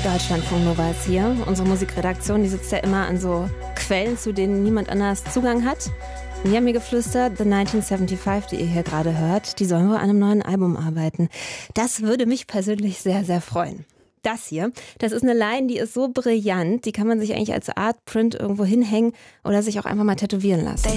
Deutschlandfunk Nova ist hier. Unsere Musikredaktion, die sitzt ja immer an so Quellen, zu denen niemand anders Zugang hat. Und die haben mir geflüstert, The 1975, die ihr hier gerade hört, die sollen wohl an einem neuen Album arbeiten. Das würde mich persönlich sehr, sehr freuen. Das hier, das ist eine Line, die ist so brillant, die kann man sich eigentlich als Artprint irgendwo hinhängen oder sich auch einfach mal tätowieren lassen.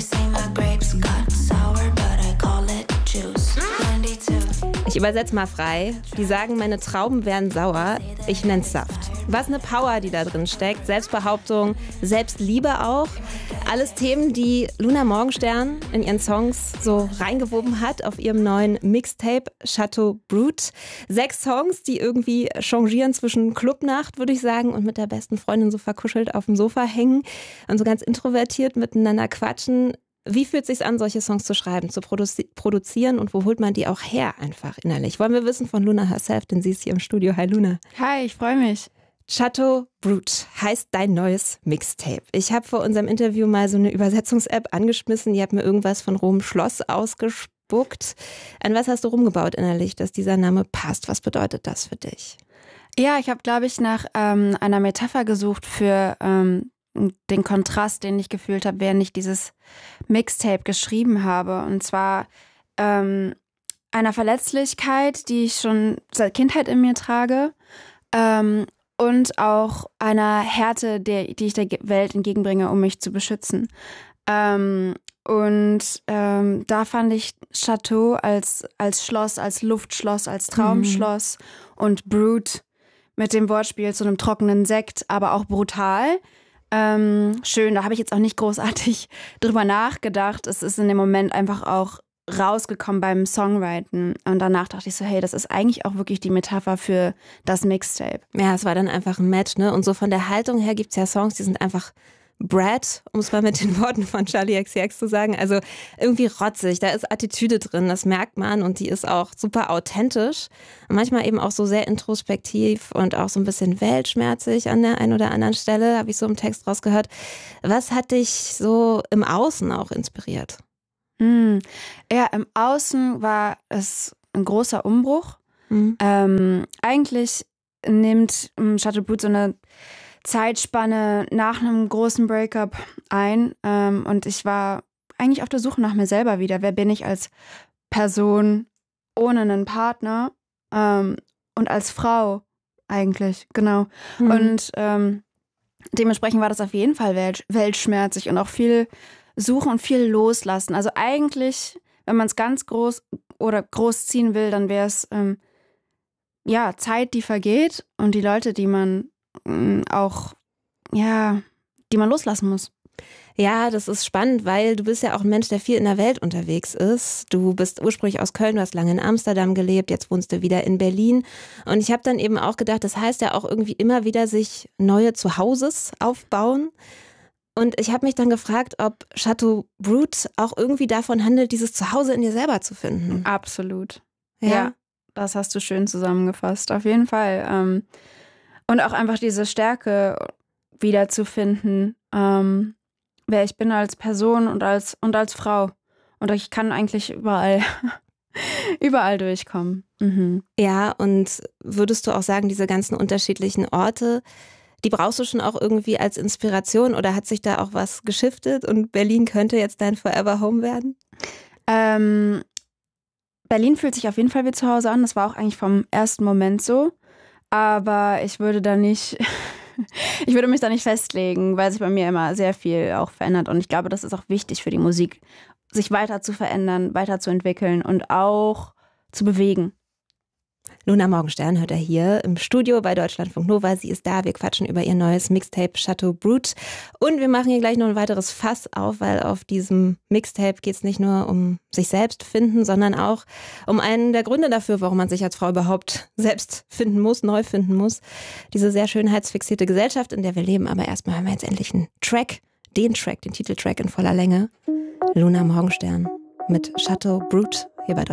Ich übersetze mal frei. Die sagen, meine Trauben wären sauer. Ich nenn's Saft. Was eine Power, die da drin steckt. Selbstbehauptung, Selbstliebe auch. Alles Themen, die Luna Morgenstern in ihren Songs so reingewoben hat auf ihrem neuen Mixtape Chateau Brut. 6 Songs, die irgendwie changieren zwischen Clubnacht, würde ich sagen, und mit der besten Freundin so verkuschelt auf dem Sofa hängen und so ganz introvertiert miteinander quatschen. Wie fühlt es sich an, solche Songs zu schreiben, zu produzieren und wo holt man die auch her einfach innerlich? Wollen wir wissen von Luna herself, denn sie ist hier im Studio. Hi Luna. Hi, ich freue mich. Chateau Brut heißt dein neues Mixtape. Ich habe vor unserem Interview mal so eine Übersetzungs-App angeschmissen. Die hat mir irgendwas von Rom Schloss ausgespuckt. An was hast du rumgebaut innerlich, dass dieser Name passt? Was bedeutet das für dich? Ja, ich habe, glaube ich, nach einer Metapher gesucht für den Kontrast, den ich gefühlt habe, während ich dieses Mixtape geschrieben habe. Und zwar einer Verletzlichkeit, die ich schon seit Kindheit in mir trage. Und auch einer Härte, die ich der Welt entgegenbringe, um mich zu beschützen. Da fand ich Chateau als Schloss, als Luftschloss, als Traumschloss und Brut mit dem Wortspiel zu einem trockenen Sekt, aber auch brutal. Schön, da habe ich jetzt auch nicht großartig drüber nachgedacht. Es ist in dem Moment einfach auch rausgekommen beim Songwriten. Und danach dachte ich so, hey, das ist eigentlich auch wirklich die Metapher für das Mixtape. Ja, es war dann einfach ein Match, ne? Und so von der Haltung her gibt es ja Songs, die sind einfach Brad, um es mal mit den Worten von Charli XCX zu sagen. Also irgendwie rotzig, da ist Attitüde drin, das merkt man und die ist auch super authentisch. Und manchmal eben auch so sehr introspektiv und auch so ein bisschen weltschmerzig an der einen oder anderen Stelle, habe ich so im Text rausgehört. Was hat dich so im Außen auch inspiriert? Ja, im Außen war es ein großer Umbruch. Eigentlich nimmt Chateau Brut so eine Zeitspanne nach einem großen Breakup ein. Und ich war eigentlich auf der Suche nach mir selber wieder. Wer bin ich als Person ohne einen Partner und als Frau eigentlich, genau. Und dementsprechend war das auf jeden Fall weltschmerzig und auch viel Suchen und viel Loslassen. Also eigentlich, wenn man es ganz groß ziehen will, dann wäre es Zeit, die vergeht und die Leute, die man die man loslassen muss. Ja, das ist spannend, weil du bist ja auch ein Mensch, der viel in der Welt unterwegs ist. Du bist ursprünglich aus Köln, du hast lange in Amsterdam gelebt, jetzt wohnst du wieder in Berlin. Und ich habe dann eben auch gedacht, das heißt ja auch irgendwie immer wieder sich neue Zuhauses aufbauen. Und ich habe mich dann gefragt, ob Chateau Brut auch irgendwie davon handelt, dieses Zuhause in dir selber zu finden. Absolut. Ja, das hast du schön zusammengefasst. Auf jeden Fall. Und auch einfach diese Stärke wiederzufinden, wer ich bin als Person und als Frau. Und ich kann eigentlich überall durchkommen. Ja, und würdest du auch sagen, diese ganzen unterschiedlichen Orte, die brauchst du schon auch irgendwie als Inspiration oder hat sich da auch was geschiftet und Berlin könnte jetzt dein Forever Home werden? Berlin fühlt sich auf jeden Fall wie zu Hause an. Das war auch eigentlich vom ersten Moment so. Aber ich würde mich da nicht festlegen, weil sich bei mir immer sehr viel auch verändert. Und ich glaube, das ist auch wichtig für die Musik, sich weiter zu verändern, weiterzuentwickeln und auch zu bewegen. Luna Morgenstern hört er hier im Studio bei Deutschlandfunk Nova. Sie ist da, wir quatschen über ihr neues Mixtape Chateau Brut. Und wir machen hier gleich noch ein weiteres Fass auf, weil auf diesem Mixtape geht es nicht nur um sich selbst finden, sondern auch um einen der Gründe dafür, warum man sich als Frau überhaupt selbst finden muss, neu finden muss. Diese sehr schönheitsfixierte Gesellschaft, in der wir leben. Aber erstmal hören wir jetzt endlich einen Track, den Titeltrack in voller Länge. Luna Morgenstern mit Chateau Brut hier bei